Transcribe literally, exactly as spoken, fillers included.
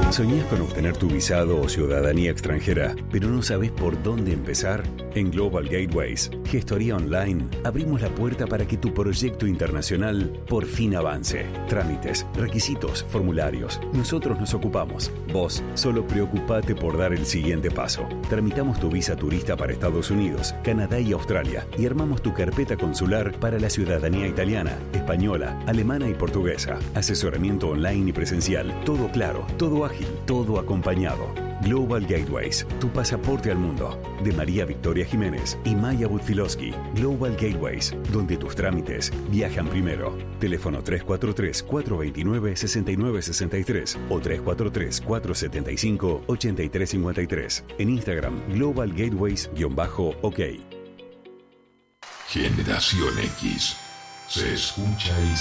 ¿Soñás con obtener tu visado o ciudadanía extranjera, pero no sabés por dónde empezar? En Global Gateways, Gestoría Online, abrimos la puerta para que tu proyecto internacional por fin avance. Trámites, requisitos, formularios. Nosotros nos ocupamos. Vos solo preocupate por dar el siguiente paso. Tramitamos tu visa turista para Estados Unidos, Canadá y Australia y armamos tu carpeta consular para la ciudadanía italiana, española, alemana y portuguesa. Asesoramiento online y presencial. Todo claro, todo ágil. Todo acompañado. Global Gateways, tu pasaporte al mundo. De María Victoria Jiménez y Maya Budfilowski. Global Gateways, donde tus trámites viajan primero. Teléfono tres cuatro tres, cuatro dos nueve, seis nueve seis tres o tres cuatro tres, cuatro siete cinco, ocho tres cinco tres. En Instagram, Global Gateways-OK. Generación X. Se escucha y